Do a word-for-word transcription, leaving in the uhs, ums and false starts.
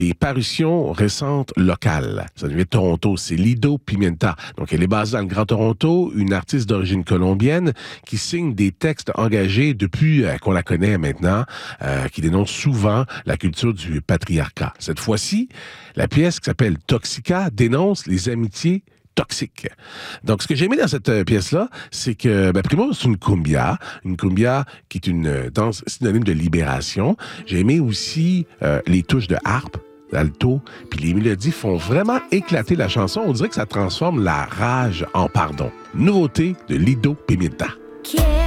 Et parutions récentes locales. Ça vient de Toronto, c'est Lido Pimienta. Donc, elle est basée dans le Grand Toronto, une artiste d'origine colombienne qui signe des textes engagés depuis euh, qu'on la connaît maintenant, euh, qui dénonce souvent la culture du patriarcat. Cette fois-ci, la pièce qui s'appelle Toxica dénonce les amitiés toxique. Donc, ce que j'ai aimé dans cette euh, pièce-là, c'est que, ben, primo, c'est une cumbia, une cumbia qui est une euh, danse synonyme de libération. J'ai aimé aussi euh, les touches de harpe, d'alto, puis les mélodies font vraiment éclater la chanson. On dirait que ça transforme la rage en pardon. Nouveauté de Lido Pimienta. Quiero